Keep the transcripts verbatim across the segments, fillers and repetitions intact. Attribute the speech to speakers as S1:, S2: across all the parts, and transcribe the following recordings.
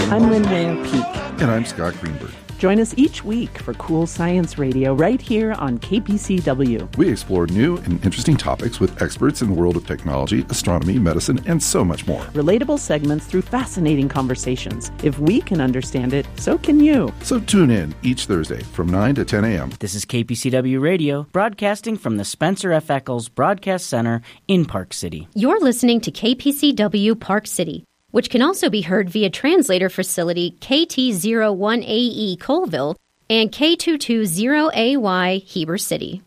S1: I'm Lynn-Ware Peak.
S2: And I'm Scott Greenberg.
S1: Join us each week for Cool Science Radio right here on K P C W.
S2: We explore new and interesting topics with experts in the world of technology, astronomy, medicine, and so much more.
S1: Relatable segments through fascinating conversations. If we can understand it, so can you.
S2: So tune in each Thursday from nine to ten a.m.
S3: This is K P C W Radio, broadcasting from the Spencer F. Eccles Broadcast Center in Park City.
S4: You're listening to K P C W Park City, which can also be heard via translator facility K T zero one A E Colville and K two two zero A Y Heber City.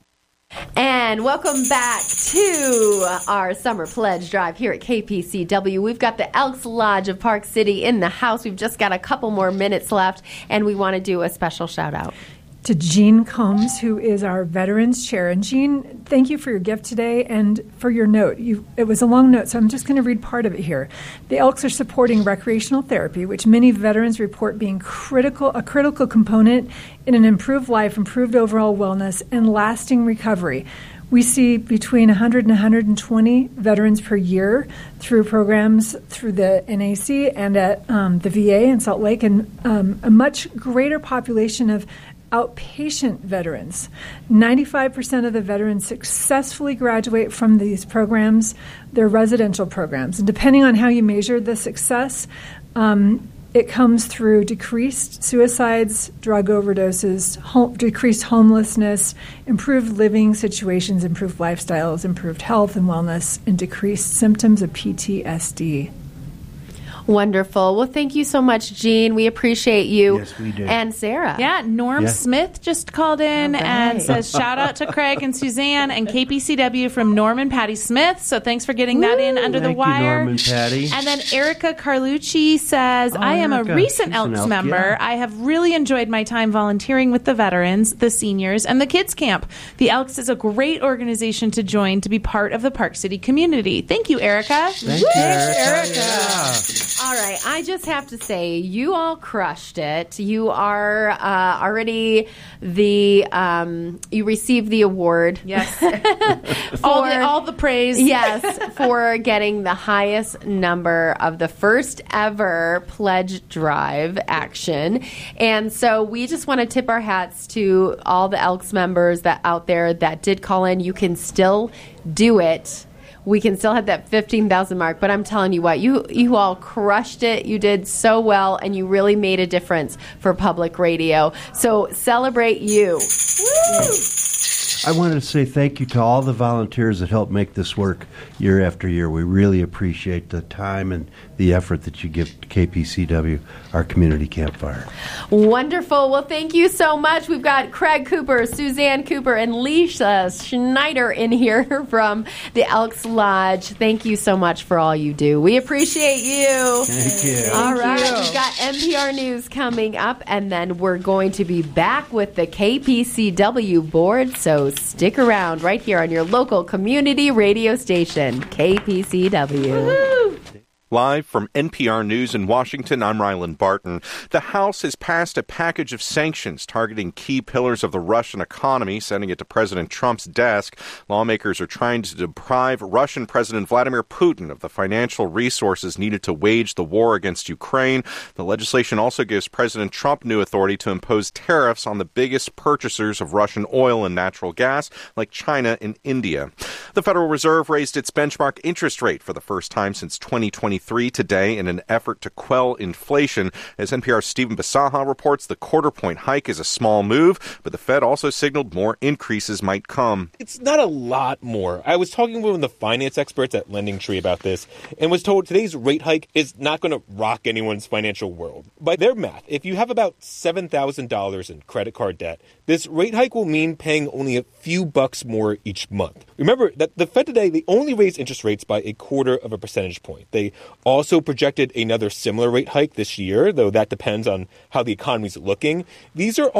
S5: And welcome back to our summer pledge drive here at K P C W. We've got the Elks Lodge of Park City in the house. We've just got a couple more minutes left, and we want to do a special shout out
S6: to Jean Combs, who is our Veterans Chair. And Jean, thank you for your gift today and for your note. You, it was a long note, so I'm just going to read part of it here. The Elks are supporting recreational therapy, which many veterans report being critical, a critical component in an improved life, improved overall wellness, and lasting recovery. We see between one hundred and one hundred twenty veterans per year through programs through the N A C and at um, the V A in Salt Lake, and um, a much greater population of outpatient veterans. ninety-five percent of the veterans successfully graduate from these programs. They're residential programs. And depending on how you measure the success, um, it comes through decreased suicides, drug overdoses, home, decreased homelessness, improved living situations, improved lifestyles, improved health and wellness, and decreased symptoms of P T S D.
S5: Wonderful. Well, thank you so much, Jean. We appreciate you.
S7: Yes, we do.
S5: And Sarah.
S8: Yeah, Norm
S7: Yeah.
S8: Smith just called in
S5: All right.
S8: and says, shout out to Craig and Suzanne and K P C W from Norm and Patty Smith. So thanks for getting that in under the
S7: Thank you,
S8: wire.
S7: Norm and Patty.
S8: And then Erica Carlucci says,
S7: Oh,
S8: I am
S7: Erica.
S8: a recent
S7: She's an
S8: Elks
S7: Elk,
S8: member.
S7: yeah.
S8: I have really enjoyed my time volunteering with the veterans, the seniors, and the kids camp. The Elks is a great organization to join to be part of the Park City community. Thank you, Erica.
S7: Thank you, Erica. Yeah.
S5: All right. I just have to say, you all crushed it. You are uh, already the, um, you received the award.
S8: Yes.
S5: for,
S8: all, the, all the praise.
S5: Yes, for getting the highest number of the first ever pledge drive action. And so we just want to tip our hats to all the Elks members that out there that did call in. You can still do it. We can still hit that fifteen thousand mark, but I'm telling you what, you you all crushed it. You did so well, and you really made a difference for public radio. So celebrate you. Woo!
S7: I wanted to say thank you to all the volunteers that help make this work year after year. We really appreciate the time and the effort that you give to K P C W, our community campfire.
S5: Wonderful. Well, thank you so much. We've got Craig Cooper, Suzanne Cooper, and Lisa Schneider in here from the Elks Lodge. Thank you so much for all you do. We appreciate you.
S7: Thank you.
S5: All
S8: Thank
S5: right.
S8: you.
S5: We've got N P R News coming up, and then we're going to be back with the K P C W board. So stick around right here on your local community radio station, K P C W.
S8: Woo-hoo.
S9: Live from N P R News in Washington, I'm Ryland Barton. The House has passed a package of sanctions targeting key pillars of the Russian economy, sending it to President Trump's desk. Lawmakers are trying to deprive Russian President Vladimir Putin of the financial resources needed to wage the war against Ukraine. The legislation also gives President Trump new authority to impose tariffs on the biggest purchasers of Russian oil and natural gas, like China and India. The Federal Reserve raised its benchmark interest rate for the first time since twenty twenty-three today in an effort to quell inflation. As N P R's Stephen Basaha reports, the quarter-point hike is a small move, but the Fed also signaled more increases might come.
S10: It's not a lot more. I was talking with one of the finance experts at LendingTree about this and was told today's rate hike is not going to rock anyone's financial world. By their math, if you have about seven thousand dollars in credit card debt, this rate hike will mean paying only a few bucks more each month. Remember that the Fed today, they only raised interest rates by a quarter of a percentage point. They also projected another similar rate hike this year, though that depends on how the economy's looking. These are all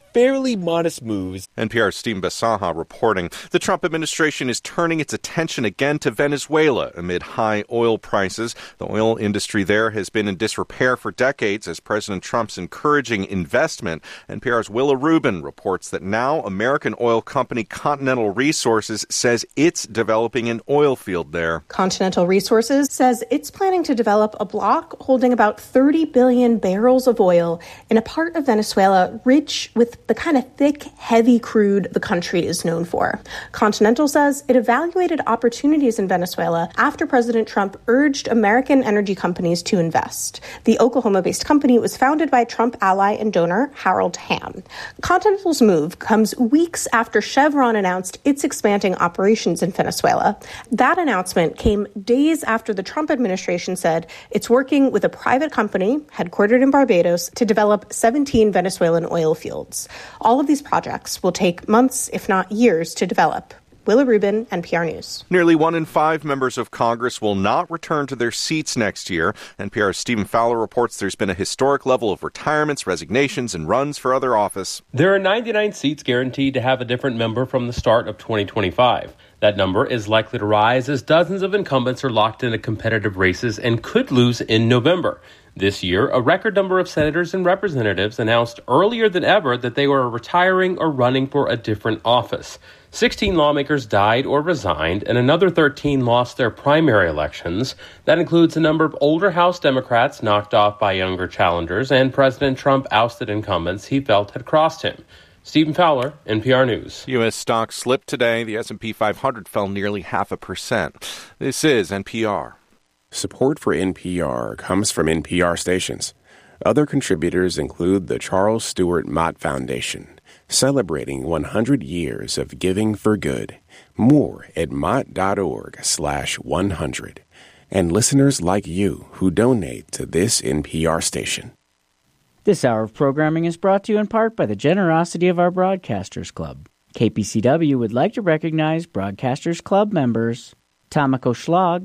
S10: fairly modest moves.
S9: N P R's Stephen Basaha reporting. The Trump administration is turning its attention again to Venezuela amid high oil prices. The oil industry there has been in disrepair for decades as President Trump's encouraging investment. N P R's Willa Rubin reports that now American oil company Continental Resources says it's developing an oil field there.
S11: Continental Resources says it's planning to develop a block holding about thirty billion barrels of oil in a part of Venezuela rich with the kind of thick, heavy crude the country is known for. Continental says it evaluated opportunities in Venezuela after President Trump urged American energy companies to invest. The Oklahoma-based company was founded by Trump ally and donor Harold Hamm. Continental's move comes weeks after Chevron announced it's expanding operations in Venezuela. That announcement came days after the Trump administration said it's working with a private company headquartered in Barbados to develop seventeen Venezuelan oil fields. All of these projects will take months, if not years, to develop. Willa Rubin, N P R News.
S9: Nearly one in five members of Congress will not return to their seats next year. N P R's Stephen Fowler reports there's been a historic level of retirements, resignations, and runs for other office.
S12: There are ninety-nine seats guaranteed to have a different member from the start of twenty twenty-five. That number is likely to rise as dozens of incumbents are locked into competitive races and could lose in November. This year, a record number of senators and representatives announced earlier than ever that they were retiring or running for a different office. sixteen lawmakers died or resigned, and another thirteen lost their primary elections. That includes a number of older House Democrats knocked off by younger challengers, and President Trump ousted incumbents he felt had crossed him. Stephen Fowler, N P R News.
S9: U S stocks slipped today. The S and P five hundred fell nearly half a percent. This is N P R.
S13: Support for N P R comes from N P R stations. Other contributors include the Charles Stewart Mott Foundation, celebrating one hundred years of giving for good. More at mott.org slash 100. And listeners like you who donate to this N P R station.
S3: This hour of programming is brought to you in part by the generosity of our Broadcasters Club. K P C W would like to recognize Broadcasters Club members Tomiko Schlag,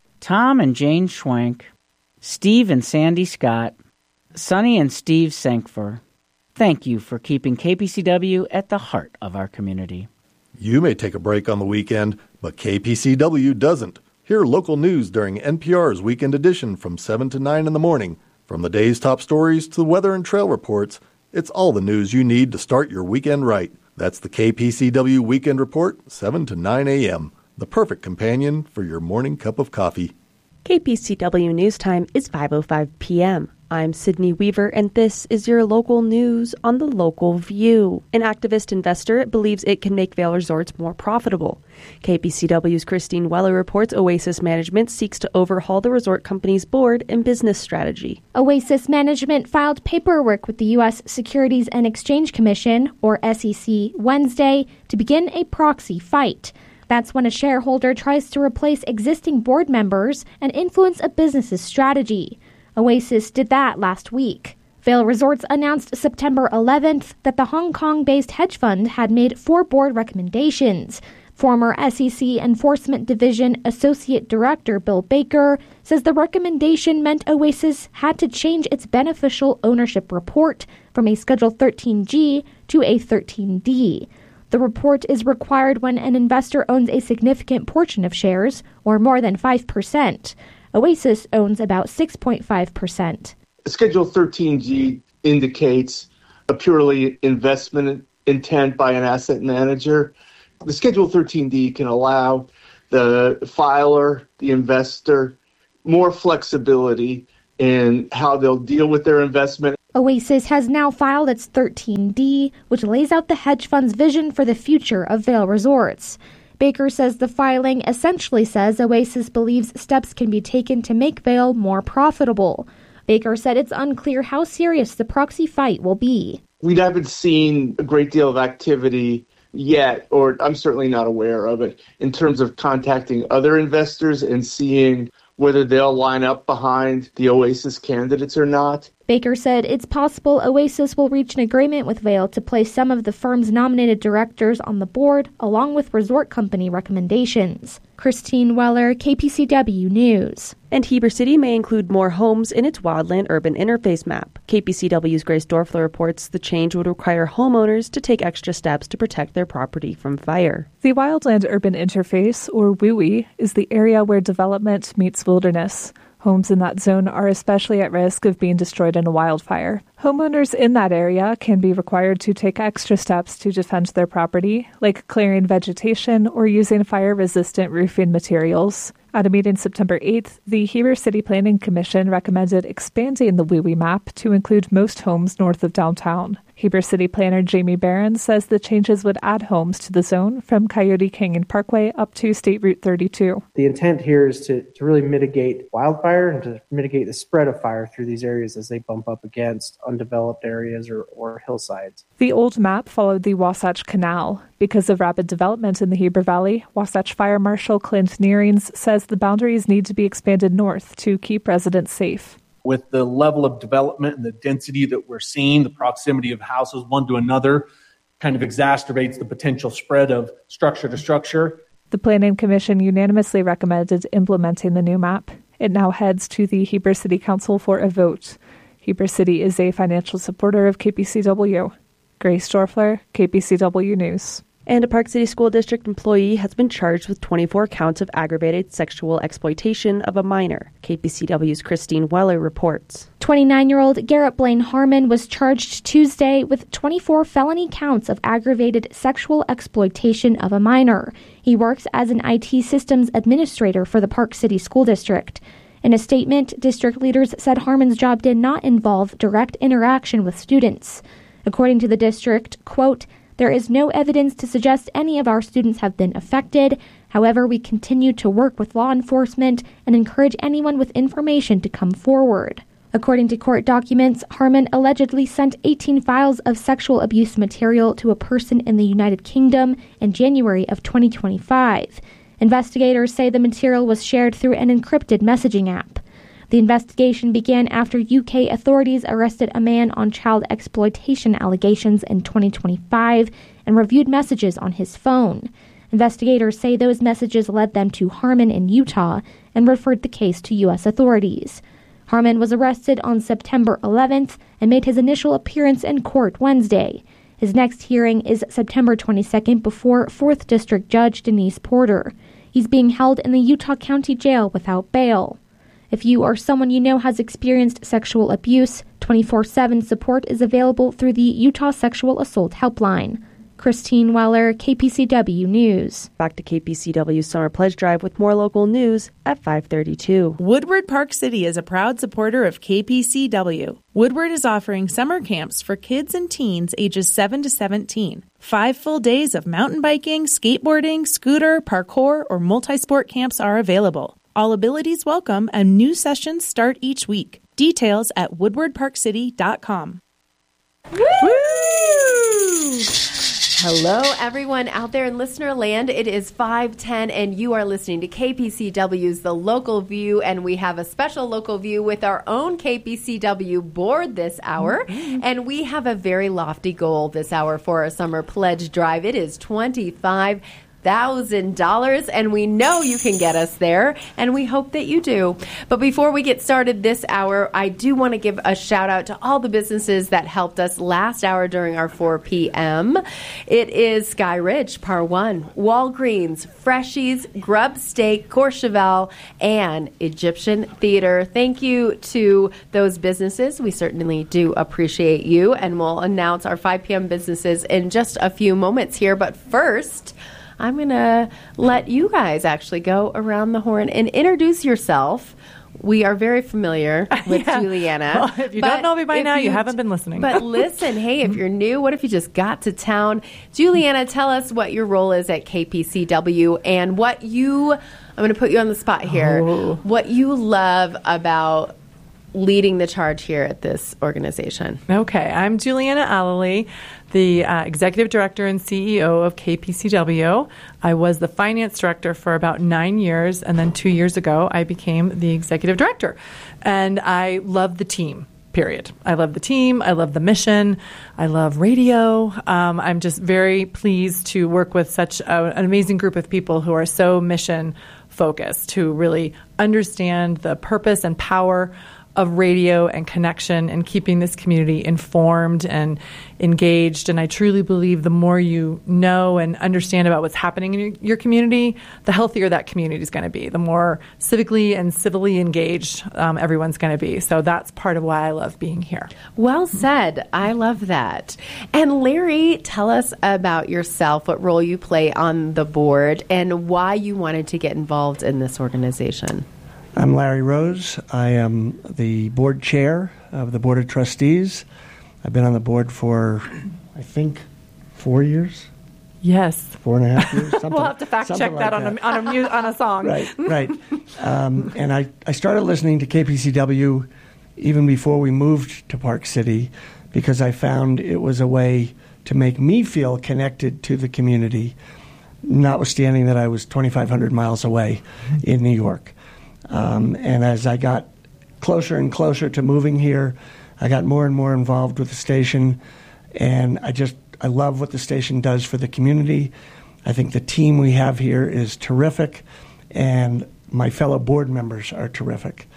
S3: Tom and Jane Schwank, Steve and Sandy Scott, Sonny and Steve Sankfor. Thank you for keeping K P C W at the heart of our community.
S2: You may take a break on the weekend, but K P C W doesn't. Hear local news during N P R's Weekend Edition from seven to nine in the morning. From the day's top stories to the weather and trail reports, it's all the news you need to start your weekend right. That's the K P C W Weekend Report, seven to nine a.m., the perfect companion for your morning cup of coffee.
S14: K P C W News Time is five oh five p.m. I'm Sydney Weaver, and this is your local news on the Local View. An activist investor believes it can make Vail Resorts more profitable. K P C W's Christine Weller reports Oasis Management seeks to overhaul the resort company's board and business strategy.
S15: Oasis Management filed paperwork with the U S Securities and Exchange Commission, or S E C, Wednesday to begin a proxy fight. That's when a shareholder tries to replace existing board members and influence a business's strategy. Oasis did that last week. Vail Resorts announced September eleventh that the Hong Kong-based hedge fund had made four board recommendations. Former S E C Enforcement Division Associate Director Bill Baker says the recommendation meant Oasis had to change its beneficial ownership report from a Schedule thirteen G to a thirteen D. The report is required when an investor owns a significant portion of shares, or more than five percent. Oasis owns about six point five percent.
S16: Schedule thirteen G indicates a purely investment intent by an asset manager. The Schedule thirteen D can allow the filer, the investor, more flexibility in how they'll deal with their investment.
S15: Oasis has now filed its thirteen D, which lays out the hedge fund's vision for the future of Vail Resorts. Baker says the filing essentially says Oasis believes steps can be taken to make Vail more profitable. Baker said it's unclear how serious the proxy fight will be.
S16: We haven't seen a great deal of activity yet, or I'm certainly not aware of it, in terms of contacting other investors and seeing whether they'll line up behind the Oasis candidates or not.
S15: Baker said it's possible Oasis will reach an agreement with Vail to place some of the firm's nominated directors on the board, along with resort company recommendations. Christine Weller, K P C W News.
S14: And Heber City may include more homes in its wildland-urban interface map. K P C W's Grace Dorfler reports the change would require homeowners to take extra steps to protect their property from fire.
S17: The Wildland-Urban Interface, or W U I, is the area where development meets wilderness. Homes in that zone are especially at risk of being destroyed in a wildfire. Homeowners in that area can be required to take extra steps to defend their property, like clearing vegetation or using fire-resistant roofing materials. At a meeting September eighth, the Heber City Planning Commission recommended expanding the W U I map to include most homes north of downtown. Heber City Planner Jamie Barron says the changes would add homes to the zone from Coyote Canyon Parkway up to State Route thirty-two.
S18: The intent here is to, to really mitigate wildfire and to mitigate the spread of fire through these areas as they bump up against undeveloped areas or, or hillsides.
S17: The old map followed the Wasatch Canal. Because of rapid development in the Heber Valley, Wasatch Fire Marshal Clint Nearings says the boundaries need to be expanded north to keep residents safe.
S19: With the level of development and the density that we're seeing, the proximity of houses one to another kind of exacerbates the potential spread of structure to structure.
S17: The Planning Commission unanimously recommended implementing the new map. It now heads to the Heber City Council for a vote. Heber City is a financial supporter of K P C W. Grace Dorfler, K P C W News.
S14: And a Park City School District employee has been charged with twenty-four counts of aggravated sexual exploitation of a minor. K P C W's Christine Weller reports.
S15: twenty-nine-year-old Garrett Blaine Harmon was charged Tuesday with twenty-four felony counts of aggravated sexual exploitation of a minor. He works as an I T systems administrator for the Park City School District. In a statement, district leaders said Harmon's job did not involve direct interaction with students. According to the district, quote, "There is no evidence to suggest any of our students have been affected. However, we continue to work with law enforcement and encourage anyone with information to come forward." According to court documents, Harmon allegedly sent eighteen files of sexual abuse material to a person in the United Kingdom in January of twenty twenty-five. Investigators say the material was shared through an encrypted messaging app. The investigation began after U K authorities arrested a man on child exploitation allegations in twenty twenty-five and reviewed messages on his phone. Investigators say those messages led them to Harmon in Utah and referred the case to U S authorities. Harmon was arrested on September eleventh and made his initial appearance in court Wednesday. His next hearing is September twenty-second before fourth District Judge Denise Porter. He's being held in the Utah County Jail without bail. If you or someone you know has experienced sexual abuse, twenty-four seven support is available through the Utah Sexual Assault Helpline. Christine Weller, K P C W News.
S14: Back to K P C W's Summer Pledge Drive with more local news at five thirty-two.
S8: Woodward Park City is a proud supporter of K P C W. Woodward is offering summer camps for kids and teens ages seven to seventeen. Five full days of mountain biking, skateboarding, scooter, parkour, or multi-sport camps are available. All abilities welcome, and new sessions start each week. Details at woodward park city dot com.
S5: Woo! Hello, everyone out there in listener land. It is five ten, and you are listening to K P C W's The Local View, and we have a special local view with our own K P C W board this hour, mm-hmm. and we have a very lofty goal this hour for our summer pledge drive. It is twenty-five thousand dollars, and we know you can get us there, and we hope that you do. But before we get started this hour, I do want to give a shout out to all the businesses that helped us last hour during our four p.m. It is Sky Ridge, Par One, Walgreens, Freshies, Grub Steak, Courchevel, and Egyptian Theater. Thank you to those businesses. We certainly do appreciate you, and we'll announce our five p.m. businesses in just a few moments here. But first, I'm going to let you guys actually go around the horn and introduce yourself. We are very familiar with yeah. Juliana.
S20: Well, if you don't know me by now, you, you haven't been listening.
S5: But listen, hey, if you're new, what if you just got to town? Juliana, tell us what your role is at K P C W and what you, I'm going to put you on the spot here, oh. what you love about leading the charge here at this organization.
S20: Okay, I'm Juliana Allely, the uh, Executive Director and C E O of K P C W. I was the Finance Director for about nine years, and then two years ago, I became the Executive Director. And I love the team. period. I love the team. I love the mission. I love radio. Um, I'm just very pleased to work with such a, an amazing group of people who are so mission focused, who really understand the purpose and power of radio and connection and keeping this community informed and engaged. And I truly believe the more you know and understand about what's happening in your, your community, the healthier that community is going to be, the more civically and civilly engaged um, everyone's going to be. So that's part of why I love being here.
S5: Well said. I love that. And Larry, tell us about yourself, what role you play on the board, and why you wanted to get involved in this organization.
S21: I'm Larry Rose. I am the board chair of the Board of Trustees. I've been on the board for, I think, four years.
S20: Yes.
S21: Four and a half years.
S20: We'll have to fact check
S21: like
S20: that, on,
S21: that.
S20: A, on, a mu- on a song.
S21: Right, right. Um, and I, I started listening to K P C W even before we moved to Park City because I found it was a way to make me feel connected to the community, notwithstanding that I was twenty-five hundred miles away in New York. Um, and as I got closer and closer to moving here, I got more and more involved with the station, and I just I love what the station does for the community. I think the team we have here is terrific, and my fellow board members are terrific.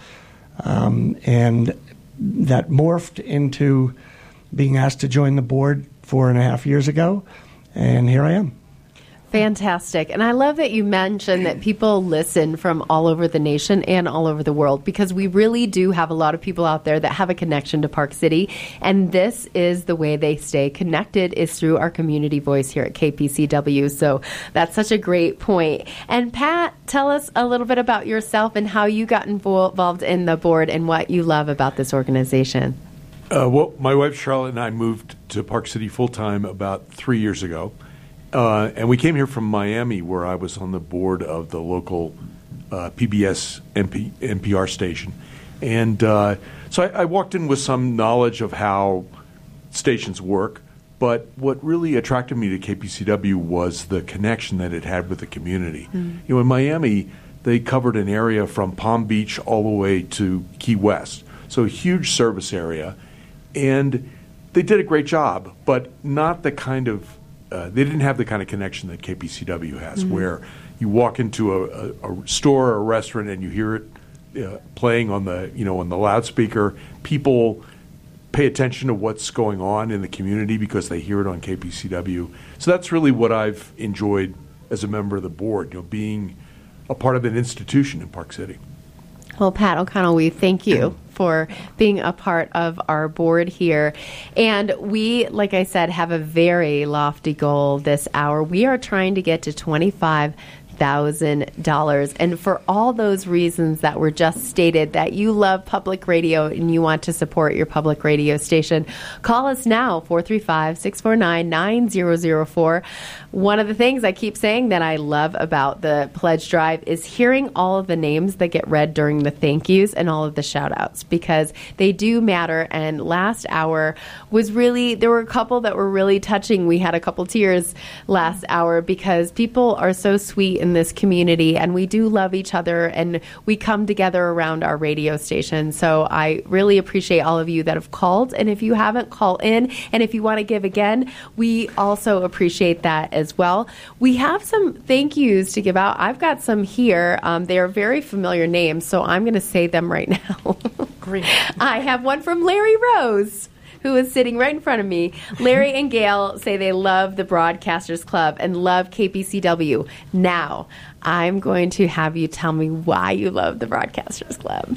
S21: Um, and that morphed into being asked to join the board four and a half years ago, and here I am.
S5: Fantastic. And I love that you mentioned that people listen from all over the nation and all over the world, because we really do have a lot of people out there that have a connection to Park City. And this is the way they stay connected, is through our community voice here at K P C W. So that's such a great point. And Pat, tell us a little bit about yourself and how you got involved in the board and what you love about this organization.
S22: Uh, well, my wife Charlotte and I moved to Park City full-time about three years ago. Uh, and we came here from Miami, where I was on the board of the local uh, P B S N P R station. And uh, so I, I walked in with some knowledge of how stations work. But what really attracted me to K P C W was the connection that it had with the community. Mm. You know, in Miami, they covered an area from Palm Beach all the way to Key West. So a huge service area. And they did a great job, but not the kind of Uh, they didn't have the kind of connection that K P C W has, mm-hmm. where you walk into a, a, a store or a restaurant and you hear it uh, playing on the, you know, on the loudspeaker. People pay attention to what's going on in the community because they hear it on K P C W. So that's really what I've enjoyed as a member of the board, you know, being a part of an institution in Park City.
S5: Well, Pat O'Connell, we thank you for being a part of our board here. And we, like I said, have a very lofty goal this hour. We are trying to get to twenty-five thousand dollars. And for all those reasons that were just stated, that you love public radio and you want to support your public radio station, call us now, four three five, six four nine, nine zero zero four. One of the things I keep saying that I love about the pledge drive is hearing all of the names that get read during the thank yous and all of the shout outs, because they do matter. And last hour was really, there were a couple that were really touching. We had a couple tears last hour because people are so sweet in this community, and we do love each other, and we come together around our radio station. So I really appreciate all of you that have called. And if you haven't, call in. And if you want to give again, we also appreciate that as well. We have some thank yous to give out. I've got some here. Um, they are very familiar names, so I'm going to say them right now.
S20: Great.
S5: I have one from Larry Rose, who is sitting right in front of me. Larry and Gail say they love the Broadcasters Club and love K P C W. Now, I'm going to have you tell me why you love the Broadcasters Club.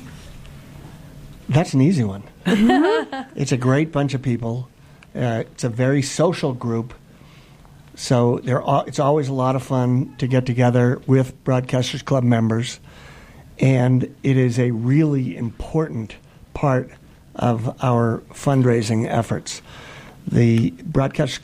S21: That's an easy one. It's a great bunch of people. Uh, it's a very social group. So they're all, it's always a lot of fun to get together with Broadcasters Club members. And it is a really important part of our fundraising efforts. The Broadcasters